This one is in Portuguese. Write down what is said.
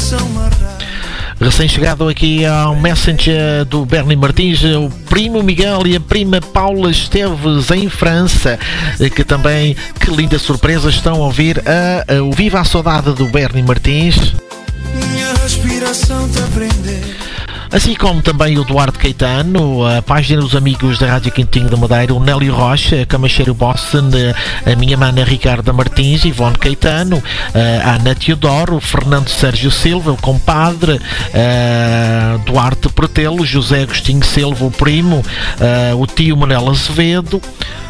Recém-chegado aqui ao Messenger do Bernie Martins, o primo Miguel e a prima Paula Esteves em França, que também, que linda surpresa, estão a ouvir o Viva a Saudade do Bernie Martins. Minha respiração te aprender. Assim como também o Duarte Caetano, a página dos amigos da Rádio Quintinho da Madeira, o Nélio Rocha, a Camacheiro Boston, a minha mana Ricarda Martins, Ivone Caetano, a Ana Teodoro, o Fernando Sérgio Silva, o compadre, Duarte Pretelo, José Agostinho Silva, o primo, o tio Manel Azevedo,